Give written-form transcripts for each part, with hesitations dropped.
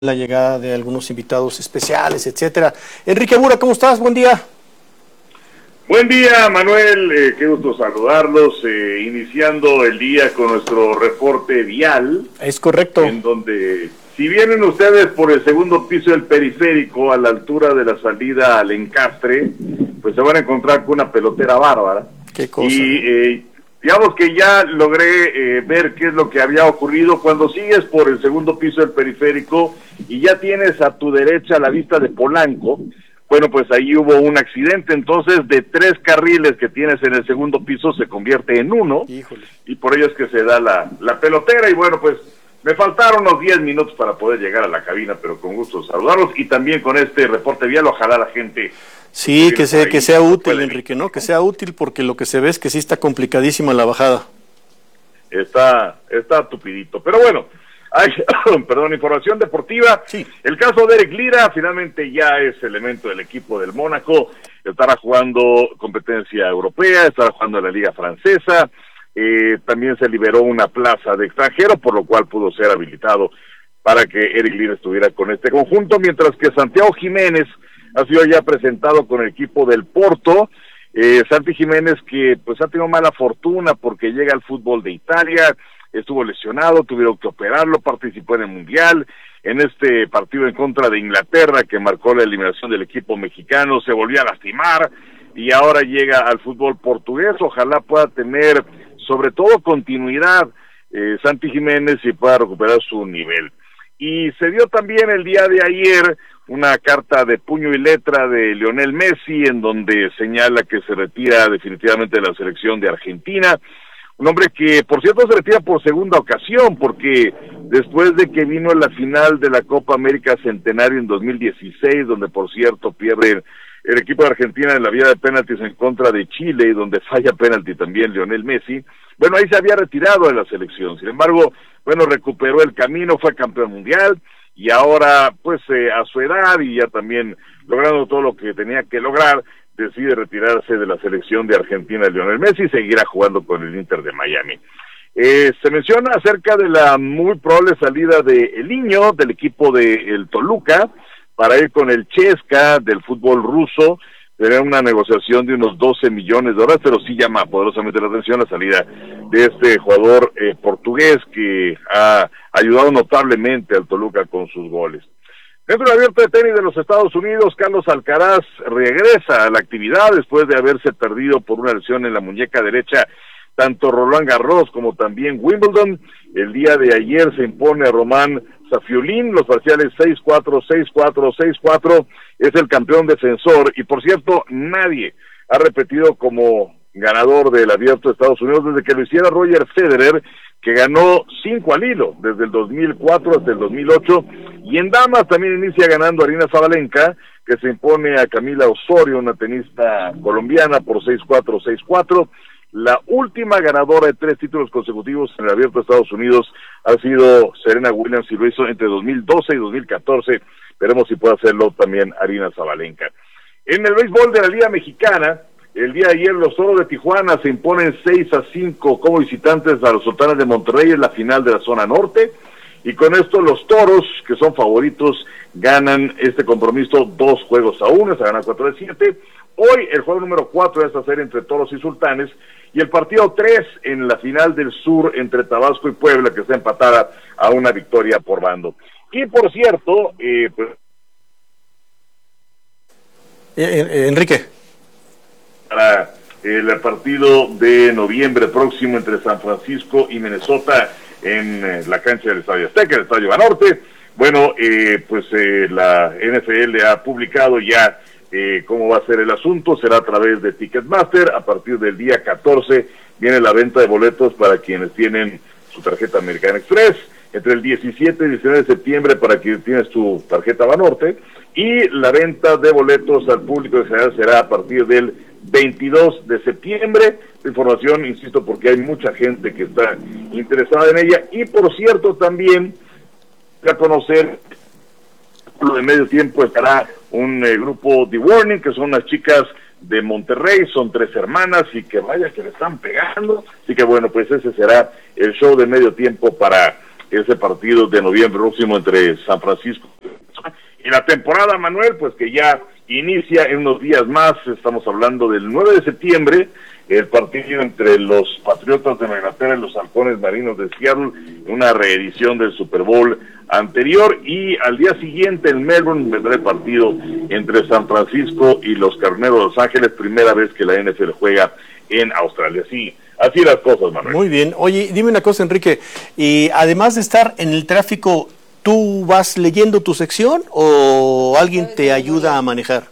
la llegada de algunos invitados especiales, etcétera. Enrique Bura, ¿cómo estás? Buen día. Buen día, Manuel, qué gusto saludarlos, iniciando el día con nuestro reporte vial. Es correcto. En donde, si vienen ustedes por el segundo piso del periférico, a la altura de la salida al Encastre, pues se van a encontrar con una pelotera bárbara. Qué cosa. Y digamos que ya logré ver qué es lo que había ocurrido cuando sigues por el segundo piso del periférico y ya tienes a tu derecha la vista de Polanco. Bueno, pues ahí hubo un accidente, entonces de 3 carriles que tienes en el segundo piso se convierte en 1. Híjole. Y por ello es que se da la pelotera. Y bueno, pues me faltaron unos 10 minutos para poder llegar a la cabina, pero con gusto saludarlos y también con este reporte vial, ojalá la gente... Sí, que sea útil, Enrique, ¿no? Que sea útil, porque lo que se ve es que sí está complicadísima la bajada. Está tupidito, pero bueno, hay, información deportiva. Sí. El caso de Eric Lira finalmente ya es elemento del equipo del Mónaco, estará jugando competencia europea, estará jugando en la Liga Francesa, también se liberó una plaza de extranjero, por lo cual pudo ser habilitado para que Eric Lira estuviera con este conjunto, mientras que Santiago Jiménez ha sido ya presentado con el equipo del Porto. Santi Jiménez, que pues ha tenido mala fortuna porque llega al fútbol de Italia, estuvo lesionado, tuvieron que operarlo, participó en el Mundial, en este partido en contra de Inglaterra que marcó la eliminación del equipo mexicano, se volvió a lastimar y ahora llega al fútbol portugués. Ojalá pueda tener sobre todo continuidad Santi Jiménez y pueda recuperar su nivel. Y se dio también el día de ayer una carta de puño y letra de Lionel Messi, en donde señala que se retira definitivamente de la selección de Argentina. Un hombre que, por cierto, se retira por segunda ocasión, porque después de que vino en la final de la Copa América Centenario en 2016, donde, por cierto, pierde el equipo de Argentina en la vía de penaltis en contra de Chile, y donde falla penalti también Lionel Messi, bueno, ahí se había retirado de la selección. Sin embargo, bueno, recuperó el camino, fue campeón mundial, y ahora, pues, a su edad y ya también logrando todo lo que tenía que lograr, decide retirarse de la selección de Argentina Lionel Messi y seguirá jugando con el Inter de Miami. Se menciona acerca de la muy probable salida de El Niño, del equipo de el Toluca, para ir con el Chesca del fútbol ruso. Sería una negociación de unos 12 millones de dólares, pero sí llama poderosamente la atención la salida de este jugador portugués que ha ayudado notablemente al Toluca con sus goles. Dentro del abierto de tenis de los Estados Unidos, Carlos Alcaraz regresa a la actividad después de haberse perdido por una lesión en la muñeca derecha tanto Roland Garros como también Wimbledon. El día de ayer se impone a Román Safiulín, los parciales 6-4, 6-4, 6-4, es el campeón defensor, y por cierto, nadie ha repetido como ganador del abierto de Estados Unidos desde que lo hiciera Roger Federer, que ganó 5 al hilo, desde el 2004 hasta el 2008, y en damas también inicia ganando Aryna Sabalenka, que se impone a Camila Osorio, una tenista colombiana, por 6-4, 6-4, La última ganadora de 3 títulos consecutivos en el abierto de Estados Unidos ha sido Serena Williams, y lo hizo entre 2012 y 2014. Veremos si puede hacerlo también Aryna Sabalenka. En el béisbol de la Liga Mexicana, el día de ayer los Toros de Tijuana se imponen 6-5 como visitantes a los Sultanes de Monterrey en la final de la zona norte, y con esto los Toros, que son favoritos, ganan este compromiso 2-1, se gana 4-7. Hoy el juego número 4 de esta serie entre Toros y Sultanes, y el partido 3 en la final del sur entre Tabasco y Puebla, que está empatada a una victoria por bando. Y por cierto, Enrique. Para el partido de noviembre próximo entre San Francisco y Minnesota en la cancha del Estadio Azteca, el Estadio Banorte, bueno, la NFL ha publicado ya cómo va a ser el asunto. Será a través de Ticketmaster. A partir del día 14 viene la venta de boletos para quienes tienen su tarjeta American Express, entre el 17 y 19 de septiembre para quienes tienes tu tarjeta Banorte, y la venta de boletos al público en general será a partir del 22 de septiembre. La información, insisto, porque hay mucha gente que está interesada en ella. Y por cierto, también a conocer lo de medio tiempo estará un grupo The Warning, que son unas chicas de Monterrey, son 3 hermanas, y que vaya que le están pegando. Así que bueno, pues ese será el show de medio tiempo para ese partido de noviembre próximo entre San Francisco y la temporada, Manuel, pues que ya inicia en unos días más. Estamos hablando del 9 de septiembre, el partido entre los Patriotas de Nueva Inglaterra y los Halcones Marinos de Seattle, una reedición del Super Bowl anterior, y al día siguiente en Melbourne vendrá el partido entre San Francisco y los Carneros de Los Ángeles, primera vez que la NFL juega en Australia. Sí, así las cosas, Manuel. Muy bien. Oye, dime una cosa, Enrique, y además de estar en el tráfico, ¿tú vas leyendo tu sección o alguien te ayuda a manejar?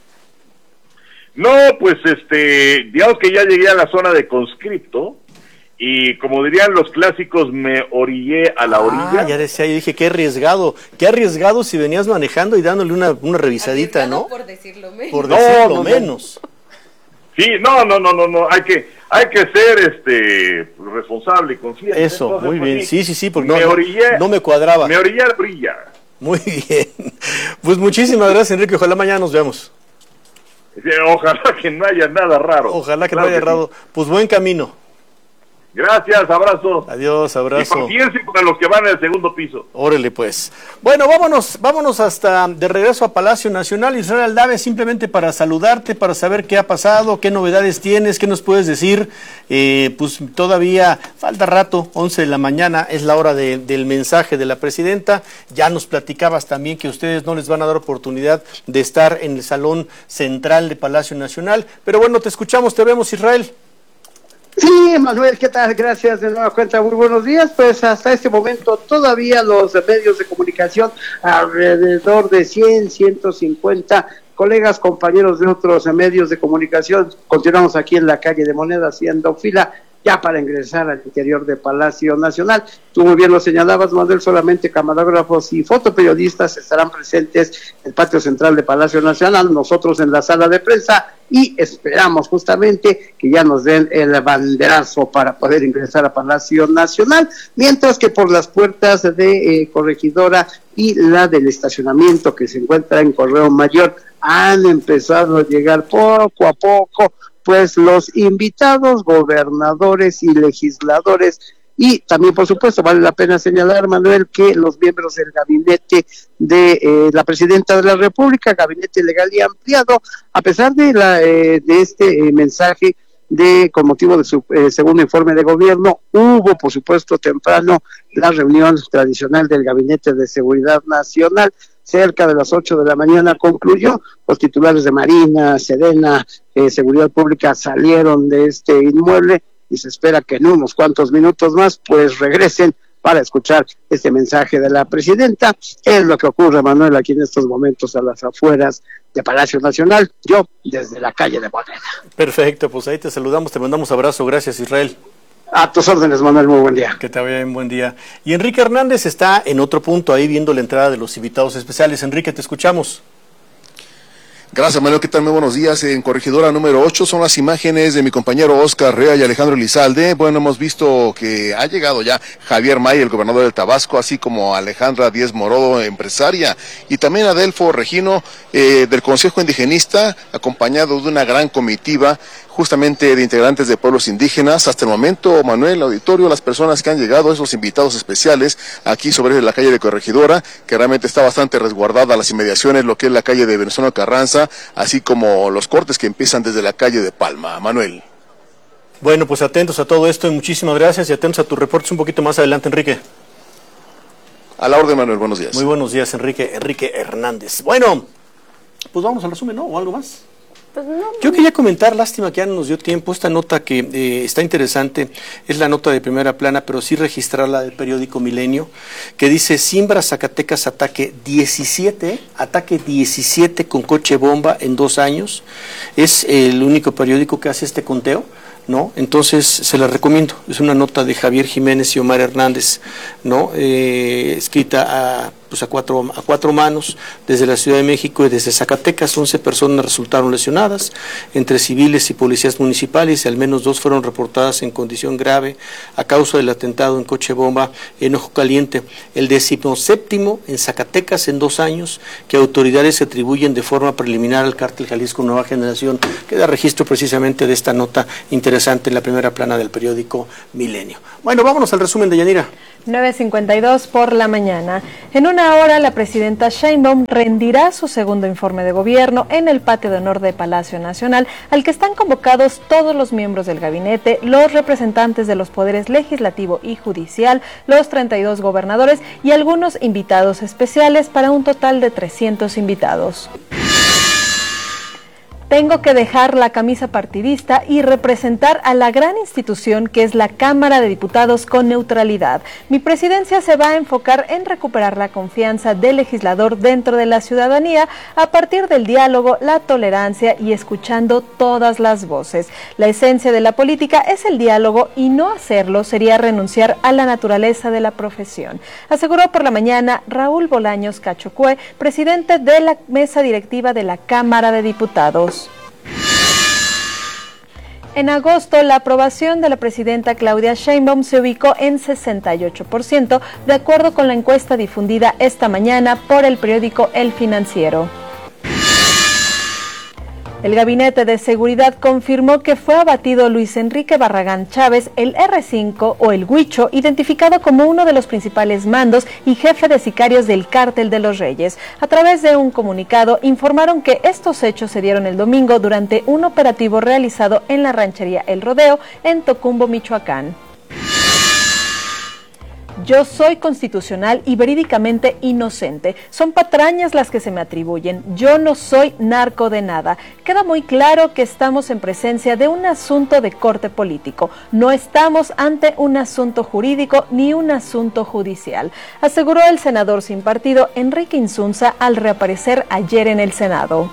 No, pues digamos que ya llegué a la zona de conscripto y, como dirían los clásicos, me orillé a la orilla. Ya decía, yo dije, qué arriesgado si venías manejando y dándole una revisadita, arriesgado, ¿no? por decirlo menos. Por decirlo menos. Sí, no, hay que ser responsable y consciente. Eso, entonces, muy pues, bien, sí, porque no me cuadraba. Me orillé a la orilla. Muy bien, pues muchísimas gracias, Enrique, ojalá mañana nos veamos. Ojalá que no haya nada raro. Ojalá que no haya raro, pues buen camino. Gracias, abrazo. Adiós, abrazo. Y paciencia para los que van en el segundo piso. Órale, pues. Bueno, vámonos hasta de regreso a Palacio Nacional. Israel Aldave, simplemente para saludarte, para saber qué ha pasado, qué novedades tienes, qué nos puedes decir. Pues todavía falta rato, 11 de la mañana, es la hora del mensaje de la presidenta. Ya nos platicabas también que ustedes no les van a dar oportunidad de estar en el salón central de Palacio Nacional. Pero bueno, te escuchamos, te vemos, Israel. Sí, Manuel, ¿qué tal? Gracias de nueva cuenta, muy buenos días. Pues hasta este momento todavía los medios de comunicación, alrededor de 100, 150 colegas, compañeros de otros medios de comunicación, continuamos aquí en la calle de Moneda haciendo fila ya para ingresar al interior de Palacio Nacional. Tú muy bien lo señalabas, Manuel, solamente camarógrafos y fotoperiodistas estarán presentes en el patio central de Palacio Nacional, nosotros en la sala de prensa, y esperamos justamente que ya nos den el banderazo para poder ingresar a Palacio Nacional, mientras que por las puertas de Corregidora y la del estacionamiento que se encuentra en Correo Mayor han empezado a llegar poco a poco pues los invitados, gobernadores y legisladores, y también por supuesto vale la pena señalar, Manuel, que los miembros del gabinete de la presidenta de la República, gabinete legal y ampliado, a pesar de este mensaje con motivo de su segundo informe de gobierno, hubo por supuesto temprano la reunión tradicional del Gabinete de Seguridad Nacional. Cerca de las 8 de la mañana concluyó, los titulares de Marina, Sedena, Seguridad Pública salieron de este inmueble y se espera que en unos cuantos minutos más pues regresen para escuchar este mensaje de la presidenta. Es lo que ocurre, Manuel, aquí en estos momentos a las afueras de Palacio Nacional, yo desde la calle de Moneda. Perfecto, pues ahí te saludamos, te mandamos abrazo, gracias, Israel. A tus órdenes, Manuel, muy buen día. Que te vaya bien, buen día. Y Enrique Hernández está en otro punto, ahí viendo la entrada de los invitados especiales. Enrique, te escuchamos. Gracias, Manuel, ¿qué tal? Muy buenos días. En Corregidora número 8 son las imágenes de mi compañero Oscar Rea y Alejandro Lizalde. Bueno, hemos visto que ha llegado ya Javier May, el gobernador del Tabasco, así como Alejandra Díez Morodo, empresaria, y también Adelfo Regino, del Consejo Indigenista, acompañado de una gran comitiva justamente de integrantes de pueblos indígenas. Hasta el momento, Manuel, auditorio, las personas que han llegado, esos invitados especiales, aquí sobre la calle de Corregidora, que realmente está bastante resguardada las inmediaciones, lo que es la calle de Venezuela Carranza, así como los cortes que empiezan desde la calle de Palma. Manuel. Bueno, pues atentos a todo esto y muchísimas gracias, y atentos a tus reportes un poquito más adelante, Enrique. A la orden, Manuel, buenos días. Muy buenos días, Enrique Hernández. Bueno, pues vamos al resumen, ¿no? ¿O algo más? Pues no. Yo quería comentar, lástima que ya no nos dio tiempo, esta nota que está interesante, es la nota de primera plana, pero sí registrarla del periódico Milenio, que dice: Simbra, Zacatecas, ataque 17 con coche bomba en 2 años. Es el único periódico que hace este conteo, ¿no? Entonces se la recomiendo. Es una nota de Javier Jiménez y Omar Hernández, ¿no? Escrita pues a cuatro manos, desde la Ciudad de México y desde Zacatecas. 11 personas resultaron lesionadas, entre civiles y policías municipales, y al menos 2 fueron reportadas en condición grave a causa del atentado en coche bomba en Ojo Caliente, el 17º en Zacatecas en 2 años, que autoridades atribuyen de forma preliminar al cártel Jalisco Nueva Generación, que da registro precisamente de esta nota interesante en la primera plana del periódico Milenio. Bueno, vámonos al resumen de Yanira. 9:52 por la mañana. En una hora, la presidenta Sheinbaum rendirá su segundo informe de gobierno en el patio de honor de Palacio Nacional, al que están convocados todos los miembros del gabinete, los representantes de los poderes legislativo y judicial, los 32 gobernadores y algunos invitados especiales, para un total de 300 invitados. Tengo que dejar la camisa partidista y representar a la gran institución que es la Cámara de Diputados con neutralidad. Mi presidencia se va a enfocar en recuperar la confianza del legislador dentro de la ciudadanía a partir del diálogo, la tolerancia y escuchando todas las voces. La esencia de la política es el diálogo y no hacerlo sería renunciar a la naturaleza de la profesión, aseguró por la mañana Raúl Bolaños Cachocue, presidente de la mesa directiva de la Cámara de Diputados. En agosto, la aprobación de la presidenta Claudia Sheinbaum se ubicó en 68%, de acuerdo con la encuesta difundida esta mañana por el periódico El Financiero. El Gabinete de Seguridad confirmó que fue abatido Luis Enrique Barragán Chávez, el R5 o el Huicho, identificado como uno de los principales mandos y jefe de sicarios del Cártel de los Reyes. A través de un comunicado, informaron que estos hechos se dieron el domingo durante un operativo realizado en la ranchería El Rodeo, en Tocumbo, Michoacán. Yo soy constitucional y verídicamente inocente. Son patrañas las que se me atribuyen. Yo no soy narco de nada. Queda muy claro que estamos en presencia de un asunto de corte político. No estamos ante un asunto jurídico ni un asunto judicial, aseguró el senador sin partido Enrique Insunza al reaparecer ayer en el Senado.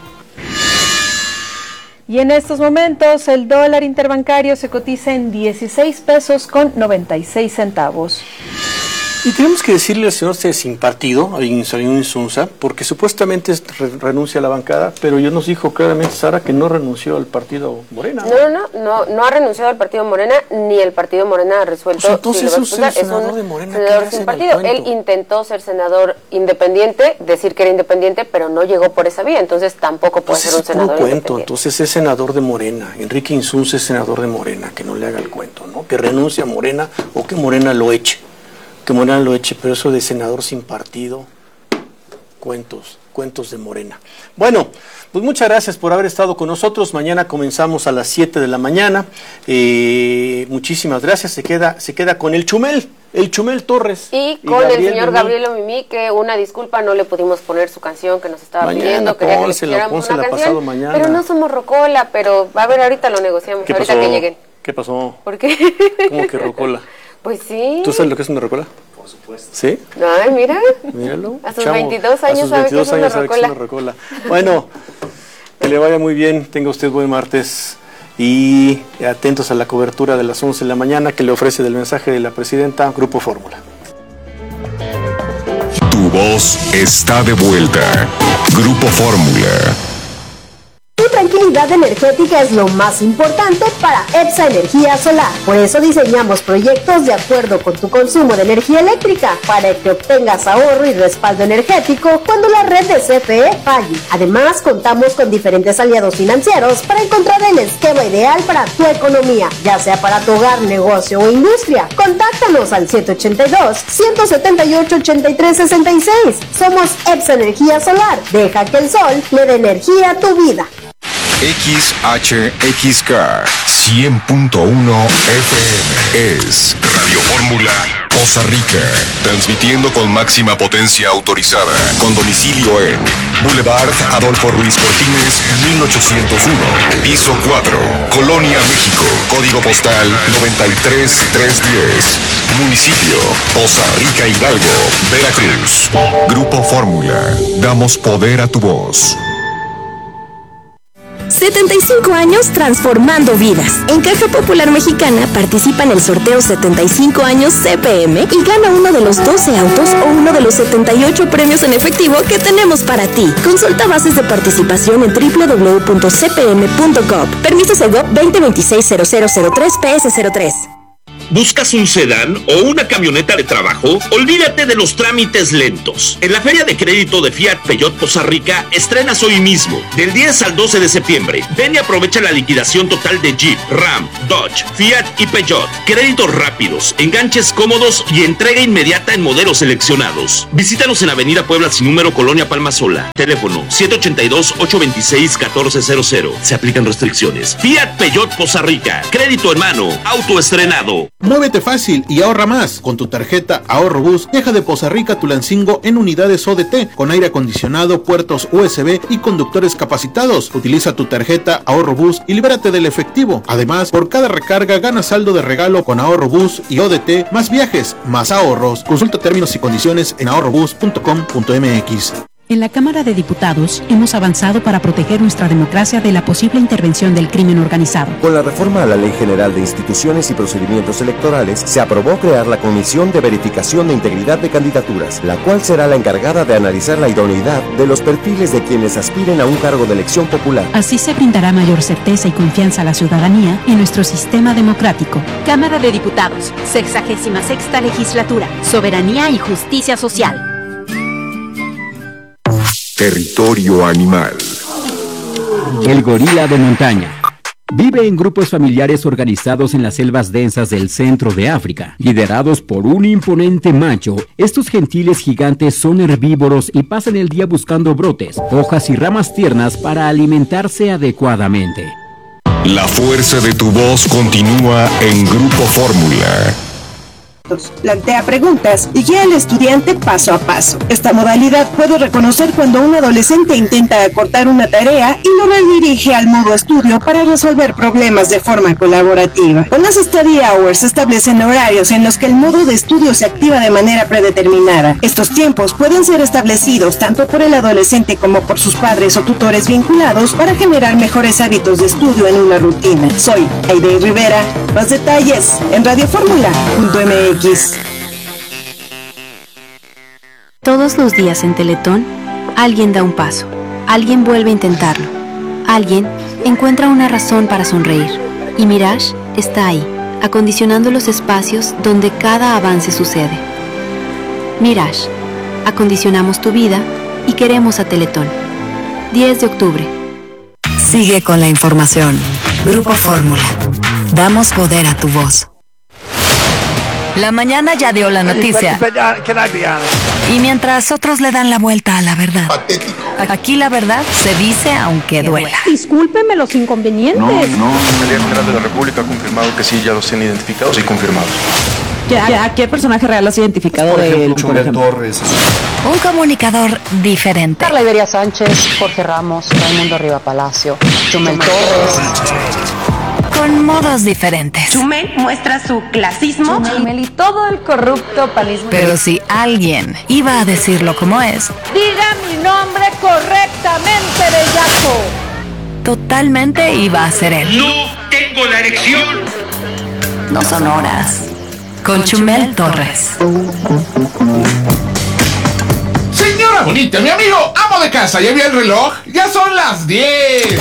Y en estos momentos el dólar interbancario se cotiza en 16 pesos con 96 centavos. Y tenemos que decirle al señor sin partido, a Insunza, porque supuestamente renuncia a la bancada, pero ya nos dijo claramente Sara que no renunció al partido Morena. No ha renunciado al partido Morena, ni el partido Morena ha resuelto. Pues entonces es un senador de Morena, senador sin partido. Él intentó ser senador independiente, decir que era independiente, pero no llegó por esa vía, entonces tampoco puede ser un senador independiente. Entonces es senador de Morena. Enrique Insunza es senador de Morena, que no le haga el cuento, ¿no? Que renuncie a Morena o que Morena lo eche. Que Morena lo eche, pero eso de senador sin partido, cuentos de Morena. Bueno, pues muchas gracias por haber estado con nosotros. Mañana comenzamos a las 7 de la mañana. Muchísimas gracias. Se queda con el Chumel Torres. Y con el señor Gabriel Mimí, que una disculpa, no le pudimos poner su canción que nos estaba pidiendo. Pónsela pasado mañana. Pero no somos rocola, pero a ver, ahorita lo negociamos, ahorita que lleguen. ¿Qué pasó? ¿Por qué? ¿Cómo que rocola? Pues sí. ¿Tú sabes lo que es una rocola? Por supuesto. ¿Sí? Ay, mira. Míralo. A sus 22 años sabe que es una rocola. Bueno, que le vaya muy bien. Tenga usted buen martes. Y atentos a la cobertura de las 11 de la mañana que le ofrece del mensaje de la presidenta Grupo Fórmula. Tu voz está de vuelta. Grupo Fórmula. Tu tranquilidad energética es lo más importante para EPSA Energía Solar. Por eso diseñamos proyectos de acuerdo con tu consumo de energía eléctrica, para que obtengas ahorro y respaldo energético cuando la red de CFE falle. Además, contamos con diferentes aliados financieros para encontrar el esquema ideal para tu economía, ya sea para tu hogar, negocio o industria. Contáctanos al 782-178-8366. Somos EPSA Energía Solar. Deja que el sol le dé energía a tu vida. XHXK 100.1 FM es Radio Fórmula Poza Rica, transmitiendo con máxima potencia autorizada, con domicilio en Boulevard Adolfo Ruiz Cortines, 1801, piso 4, Colonia, México, código postal 93310, municipio Poza Rica, Hidalgo, Veracruz. Grupo Fórmula, damos poder a tu voz. Se 75 años transformando vidas. En Caja Popular Mexicana participa en el sorteo 75 años CPM y gana uno de los 12 autos o uno de los 78 premios en efectivo que tenemos para ti. Consulta bases de participación en www.cpm.gov. Permiso Segov 2026-0003-PS03. ¿Buscas un sedán o una camioneta de trabajo? Olvídate de los trámites lentos. En la Feria de Crédito de Fiat Peugeot Poza Rica estrenas hoy mismo, del 10 al 12 de septiembre. Ven y aprovecha la liquidación total de Jeep, Ram, Dodge, Fiat y Peugeot. Créditos rápidos, enganches cómodos y entrega inmediata en modelos seleccionados. Visítanos en Avenida Puebla sin número, Colonia Palmasola. Teléfono 782-826-1400. Se aplican restricciones. Fiat Peugeot Poza Rica. Crédito en mano. Auto estrenado. Muévete fácil y ahorra más. Con tu tarjeta Ahorro Bus, viaja de Poza Rica a Tulancingo en unidades ODT, con aire acondicionado, puertos USB y conductores capacitados. Utiliza tu tarjeta Ahorro Bus y libérate del efectivo. Además, por cada recarga gana saldo de regalo con Ahorro Bus y ODT, más viajes, más ahorros. Consulta términos y condiciones en ahorrobus.com.mx. En la Cámara de Diputados hemos avanzado para proteger nuestra democracia de la posible intervención del crimen organizado. Con la reforma a la Ley General de Instituciones y Procedimientos Electorales, se aprobó crear la Comisión de Verificación de Integridad de Candidaturas, la cual será la encargada de analizar la idoneidad de los perfiles de quienes aspiren a un cargo de elección popular. Así se brindará mayor certeza y confianza a la ciudadanía en nuestro sistema democrático. Cámara de Diputados, 66ª Legislatura, Soberanía y Justicia Social. Territorio animal. El gorila de montaña. Vive en grupos familiares organizados en las selvas densas del centro de África, liderados por un imponente macho. Estos gentiles gigantes son herbívoros y pasan el día buscando brotes, hojas y ramas tiernas para alimentarse adecuadamente. La fuerza de tu voz continúa en Grupo Fórmula. Plantea preguntas y guía al estudiante paso a paso. Esta modalidad puede reconocer cuando un adolescente intenta acortar una tarea y lo redirige al modo estudio para resolver problemas de forma colaborativa. Con las Study Hours se establecen horarios en los que el modo de estudio se activa de manera predeterminada. Estos tiempos pueden ser establecidos tanto por el adolescente como por sus padres o tutores vinculados para generar mejores hábitos de estudio en una rutina. Soy Aide Rivera. Más detalles en radioformula.mx. Todos los días en Teletón, alguien da un paso, alguien vuelve a intentarlo, alguien encuentra una razón para sonreír. Y Mirage está ahí, acondicionando los espacios donde cada avance sucede. Mirage, acondicionamos tu vida y queremos a Teletón. 10 de octubre. Sigue con la información. Grupo Fórmula. Damos poder a tu voz. La mañana ya dio la noticia. Y mientras otros le dan la vuelta a la verdad. Aquí la verdad se dice aunque duela. Discúlpeme los inconvenientes. No. El general de la República ha confirmado que sí, ya los tienen identificados y confirmados. ¿Qué personaje real has identificado por de ejemplo, él? Chumel Torres. Un comunicador diferente. Carla Iberia Sánchez, Jorge Ramos, Raimundo Riva Palacio, Chumel Torres. Con modos diferentes. Chumel muestra su clasismo. Chumel y todo el corrupto panismo. Pero si alguien iba a decirlo como es, diga mi nombre correctamente, bellaco. Totalmente iba a ser él. ¡No tengo la erección! No son horas. Con Chumel Torres. Señora bonita, mi amigo, amo de casa, ¿ya vi el reloj? ¡Ya son las 10!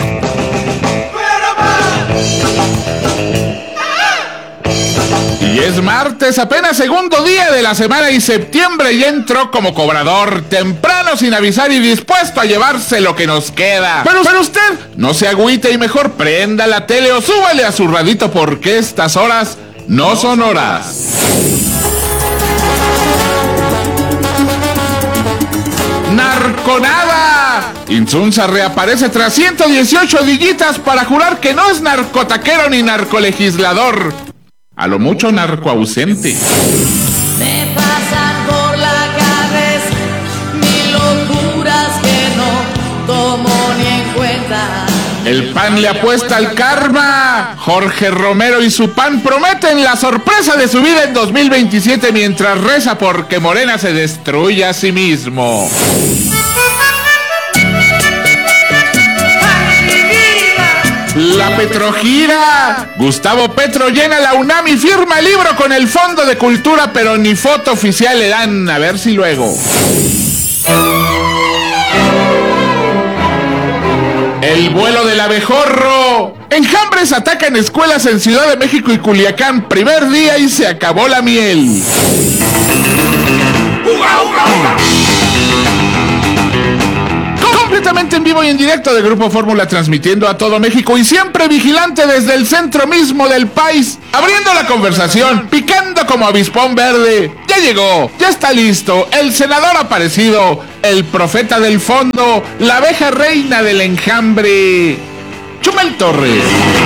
Y es martes, apenas segundo día de la semana y septiembre ya entró como cobrador, temprano sin avisar y dispuesto a llevarse lo que nos queda. Pero usted no se agüite y mejor prenda la tele o súbale a su radito porque estas horas no son horas. ¡Narconada! Insunza reaparece tras 118 dillitas para jurar que no es narcotaquero ni narcolegislador. A lo mucho narcoausente. Me pasan por la cabeza mil locuras que no tomo ni en cuenta. El PAN le apuesta al karma. Jorge Romero y su PAN prometen la sorpresa de su vida en 2027 mientras reza porque Morena se destruya a sí mismo. Petrogira. Gustavo Petro llena la UNAM y firma el libro con el Fondo de Cultura, pero ni foto oficial le dan. A ver si luego. El vuelo del abejorro. Enjambres atacan escuelas en Ciudad de México y Culiacán. Primer día y se acabó la miel. Completamente en vivo y en directo de Grupo Fórmula, transmitiendo a todo México y siempre vigilante desde el centro mismo del país, abriendo la conversación, picando como avispón verde. Ya llegó, ya está listo, el senador aparecido, el profeta del fondo, la abeja reina del enjambre, Chumel Torres.